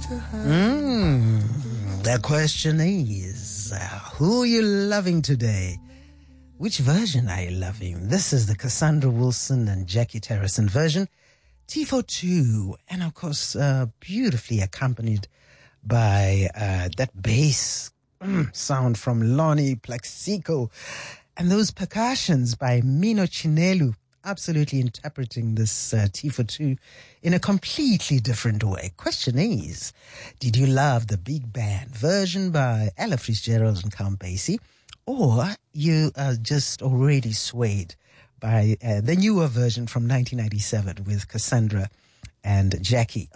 The question is, who are you loving today? Which version are you loving? This is the Cassandra Wilson and Jackie Terrison version, T42, and of course, beautifully accompanied by that bass sound from Lonnie Plaxico, and those percussions by Mino Chinelu, absolutely interpreting this T42 in a completely different way. Question is, did you love the big band version by Ella Fitzgerald and Count Basie, or you are just already swayed by the newer version from 1997 with Cassandra and Jackie?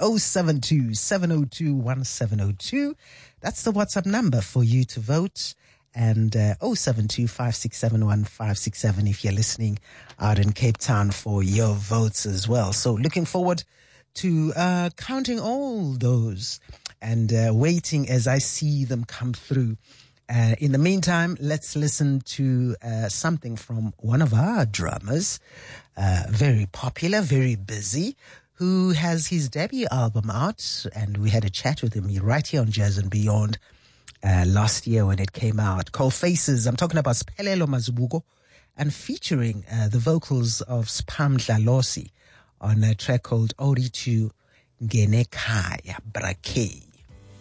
072-702-1702. That's the WhatsApp number for you to vote. And 072-567-1567 if you're listening out in Cape Town for your votes as well. So looking forward to counting all those and waiting as I see them come through. In the meantime, let's listen to something from one of our drummers, very popular, very busy, who has his debut album out, and we had a chat with him right here on Jazz and Beyond last year when it came out, called Faces. I'm talking about Siphelelo Mazibuko, and featuring the vocals of Spam Dlalosi on a track called Oritu Ngenekhaya Brakhe.